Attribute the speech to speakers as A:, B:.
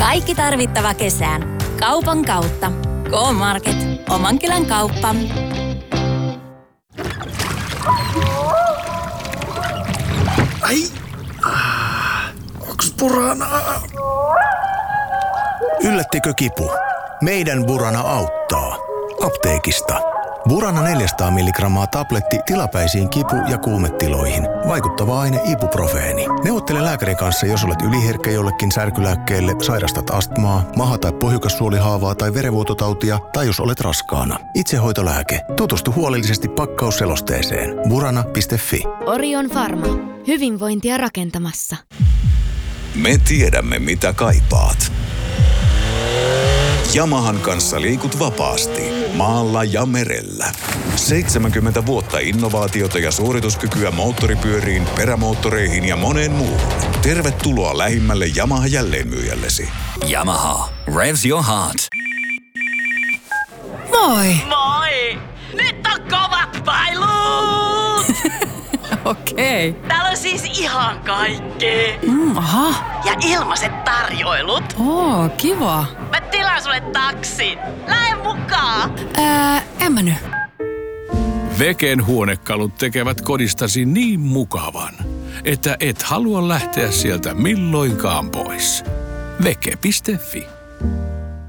A: Kaikki tarvittava kesään. Kaupan kautta. K-Market. Oman kylän kauppa.
B: Ai! Onks Burana?
C: Yllättikö kipu? Meidän Burana auttaa. Apteekista. Burana 400 mg tabletti tilapäisiin kipu- ja kuumetiloihin. Vaikuttava aine ibuprofeeni. Neuvottele lääkärin kanssa, jos olet yliherkkä jollekin särkylääkkeelle, sairastat astmaa, maha- tai pohjukassuolihaavaa tai verenvuototautia, tai jos olet raskaana. Itsehoitolääke. Tutustu huolellisesti pakkausselosteeseen. Burana.fi.
D: Orion Pharma. Hyvinvointia rakentamassa.
E: Me tiedämme, mitä kaipaat. Yamahan kanssa liikut vapaasti, maalla ja merellä. 70 vuotta innovaatiota ja suorituskykyä moottoripyöriin, perämoottoreihin ja moneen muuhun. Tervetuloa lähimmälle Yamaha jälleenmyyjällesi.
F: Yamaha. Revs your heart.
G: Moi!
H: Moi! Nyt on kovat pailut!
G: Okei.
H: Täällä on siis ihan kaikkea.
G: Aha.
H: Ja ilmaiset tarjoilut.
G: Oo, kiva.
H: Mä tilaan sulle taksin. Lähde mukaan!
G: En mä nyt.
I: Veken huonekalut tekevät kodistasi niin mukavan, että et halua lähteä sieltä milloinkaan pois. Veke.fi.